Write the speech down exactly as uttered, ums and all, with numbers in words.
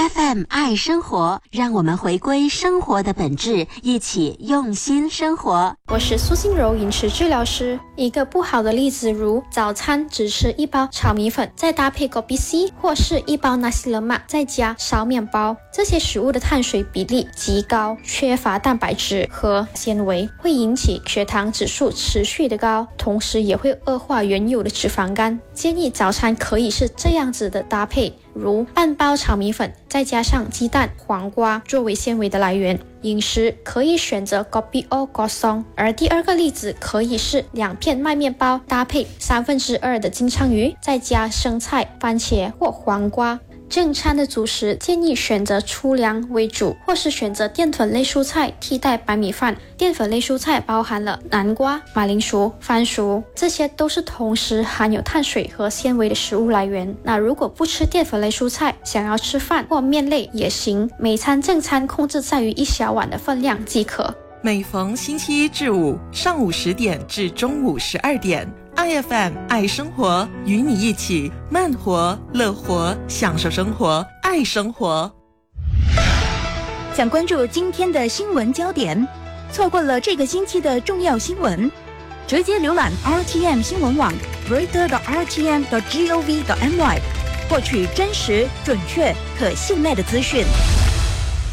F M 爱生活，让我们回归生活的本质，一起用心生活。 我是苏心柔饮食治疗师。一个不好的例子如早餐只吃一包炒米粉，再搭配 kopi C 或是一包 nasi lemak 再加烧面包，这些食物的碳水比例极高，缺乏蛋白质和纤维，会引起血糖指数持续的高，同时也会恶化原有的脂肪肝。建议早餐可以是这样子的搭配，如半包炒米粉再加上鸡蛋、黄瓜作为纤维的来源。饮食可以选择 kopi o kosong， 而第二个例子可以是两片麦面包搭配三分之二的金枪鱼，再加生菜、番茄或黄瓜。正餐的主食建议选择粗粮为主，或是选择淀粉类蔬菜替代白米饭。淀粉类蔬菜包含了南瓜、马铃薯、番薯，这些都是同时含有碳水和纤维的食物来源。那如果不吃淀粉类蔬菜，想要吃饭或面类也行，每餐正餐控制在于一小碗的分量即可。 每逢星期一至五上午十点至中午十二点，I F M 爱生活，与你一起慢活、乐活，享受生活，爱生活。 想关注今天的新闻焦点，错过了这个星期的重要新闻，直接浏览 R T M 新闻网 reader dot r t m dot gov dot m y， 获取真实、准确、可信赖的资讯。